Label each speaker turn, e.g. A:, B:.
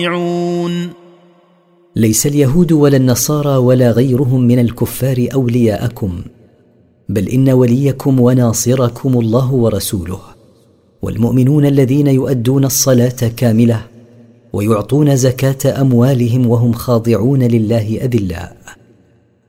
A: ليس اليهود ولا النصارى ولا غيرهم من الكفار أولياءكم، بل إن وليكم وناصركم الله ورسوله، والمؤمنون الذين يؤدون الصلاة كاملة ويعطون زكاة أموالهم وهم خاضعون لله أذلاء.